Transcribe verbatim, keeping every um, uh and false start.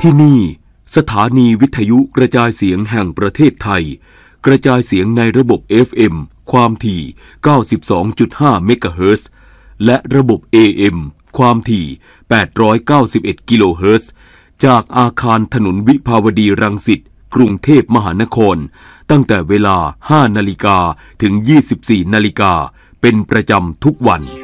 ที่นี่สถานีวิทยุกระจายเสียงแห่งประเทศไทยกระจายเสียงในระบบ เอฟ เอ็ม ความถี่ เก้าสิบสองจุดห้า เมกะเฮิรตซ์และระบบ เอ เอ็ม ความถี่ แปดร้อยเก้าสิบเอ็ด กิโลเฮิรตซ์จากอาคารถนนวิภาวดีรังสิตกรุงเทพมหานครตั้งแต่เวลา ห้านาฬิกาถึง ยี่สิบสี่นาฬิกาเป็นประจำทุกวัน